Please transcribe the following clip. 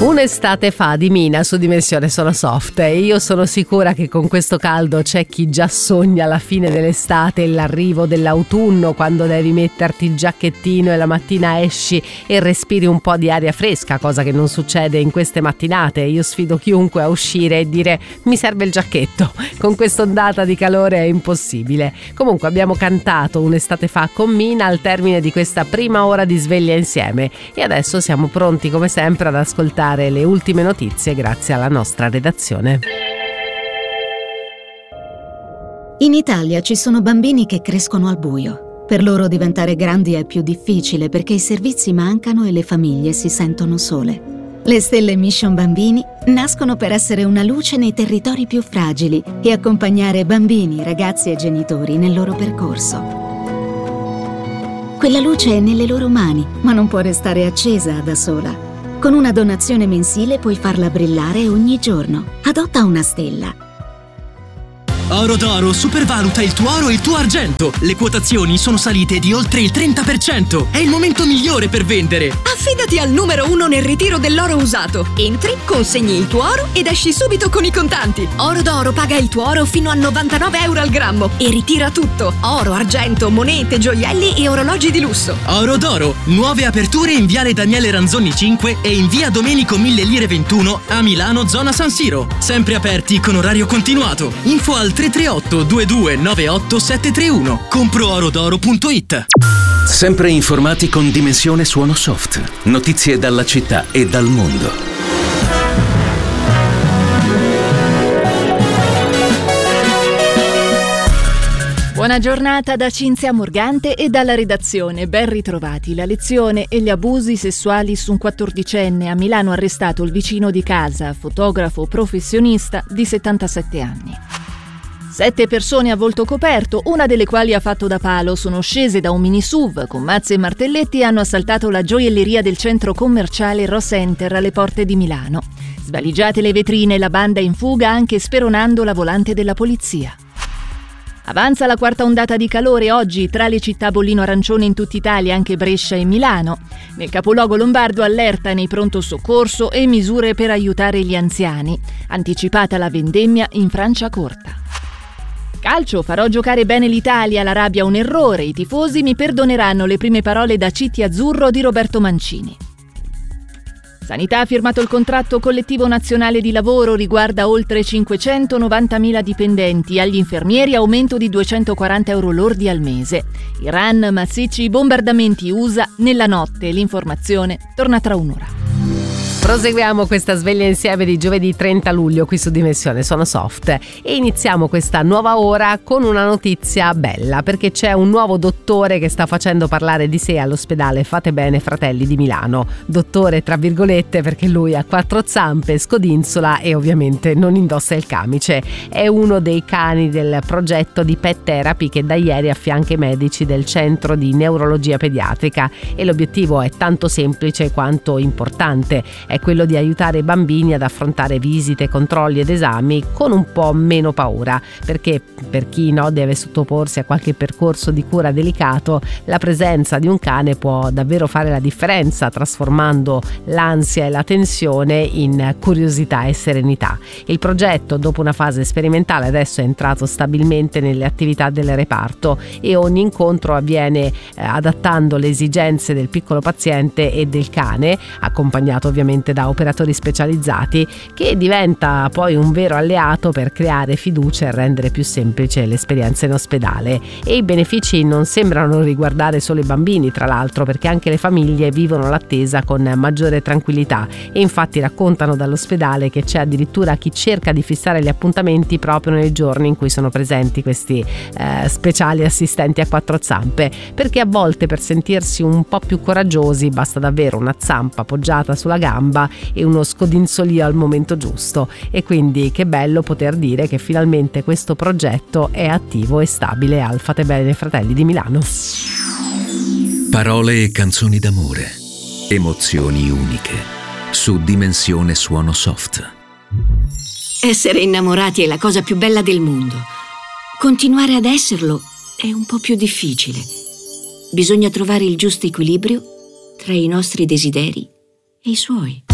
Un'estate fa di Mina su Dimensione Sono Soft, e io sono sicura che con questo caldo c'è chi già sogna la fine dell'estate e l'arrivo dell'autunno, quando devi metterti il giacchettino e la mattina esci e respiri un po' di aria fresca, cosa che non succede in queste mattinate. Io sfido chiunque a uscire e dire mi serve il giacchetto, con quest'ondata di calore è impossibile. Comunque abbiamo cantato Un'estate fa con Mina al termine di questa prima ora di sveglia insieme, e adesso siamo pronti come sempre ad ascoltare le ultime notizie grazie alla nostra redazione. In Italia ci sono bambini che crescono al buio. Per loro diventare grandi è più difficile perché i servizi mancano e le famiglie si sentono sole. Le stelle Mission Bambini nascono per essere una luce nei territori più fragili e accompagnare bambini, ragazzi e genitori nel loro percorso. Quella luce è nelle loro mani, ma non può restare accesa da sola. Con una donazione mensile puoi farla brillare ogni giorno. Adotta una stella. Oro d'Oro supervaluta il tuo oro e il tuo argento. Le quotazioni sono salite di oltre il 30%. È il momento migliore per vendere. Affidati al numero 1 nel ritiro dell'oro usato. Entri, consegni il tuo oro ed esci subito con i contanti. Oro d'Oro paga il tuo oro fino a 99 euro al grammo e ritira tutto: oro, argento, monete, gioielli e orologi di lusso. Oro d'Oro, nuove aperture in viale Daniele Ranzoni 5 e in via Domenico 1000 Lire 21 a Milano, zona San Siro. Sempre aperti con orario continuato. Info al 338 2298 731. Comproorodoro.it. Sempre informati con Dimensione Suono Soft. Notizie dalla città e dal mondo. Buona giornata da Cinzia Morgante e dalla redazione. Ben ritrovati. La lezione e gli abusi sessuali su un 14enne a Milano, arrestato il vicino di casa, fotografo professionista di 77 anni. 7 persone a volto coperto, una delle quali ha fatto da palo, sono scese da un mini SUV con mazze e martelletti e hanno assaltato la gioielleria del centro commerciale Ro Center alle porte di Milano. Svaligiate le vetrine, la banda in fuga anche speronando la volante della polizia. Avanza la quarta ondata di calore oggi tra le città bollino arancione in tutta Italia, anche Brescia e Milano. Nel capoluogo lombardo allerta nei pronto soccorso e misure per aiutare gli anziani. Anticipata la vendemmia in Franciacorta. Calcio, farò giocare bene l'Italia, la rabbia un errore, i tifosi mi perdoneranno, le prime parole da Citi Azzurro di Roberto Mancini. Sanità ha firmato il contratto collettivo nazionale di lavoro, riguarda oltre 590.000 dipendenti, agli infermieri aumento di 240 euro lordi al mese. Iran, massicci bombardamenti USA nella notte, l'informazione torna tra un'ora. Proseguiamo questa sveglia insieme di giovedì 30 luglio qui su Dimensione Sono Soft e iniziamo questa nuova ora con una notizia bella, perché c'è un nuovo dottore che sta facendo parlare di sé all'ospedale Fate Bene Fratelli di Milano. Dottore tra virgolette, perché lui ha 4 zampe, scodinzola e ovviamente non indossa il camice. È uno dei cani del progetto di Pet Therapy che da ieri affianca i medici del centro di neurologia pediatrica, e l'obiettivo è tanto semplice quanto importante. È quello di aiutare i bambini ad affrontare visite, controlli ed esami con un po' meno paura, perché per chi deve sottoporsi a qualche percorso di cura delicato, la presenza di un cane può davvero fare la differenza, trasformando l'ansia e la tensione in curiosità e serenità. Il progetto, dopo una fase sperimentale, adesso è entrato stabilmente nelle attività del reparto e ogni incontro avviene adattando le esigenze del piccolo paziente e del cane, accompagnato ovviamente da operatori specializzati, che diventa poi un vero alleato per creare fiducia e rendere più semplice l'esperienza in ospedale. E i benefici non sembrano riguardare solo i bambini, tra l'altro, perché anche le famiglie vivono l'attesa con maggiore tranquillità, e infatti raccontano dall'ospedale che c'è addirittura chi cerca di fissare gli appuntamenti proprio nei giorni in cui sono presenti questi speciali assistenti a 4 zampe, perché a volte per sentirsi un po' più coraggiosi basta davvero una zampa appoggiata sulla gamba e uno scodinzolio al momento giusto. E quindi che bello poter dire che finalmente questo progetto è attivo e stabile al Fate Bene Fratelli di Milano. Parole e canzoni d'amore, emozioni uniche, su Dimensione Suono Soft. Essere innamorati è la cosa più bella del mondo. Continuare ad esserlo è un po' più difficile. Bisogna trovare il giusto equilibrio tra i nostri desideri e i suoi.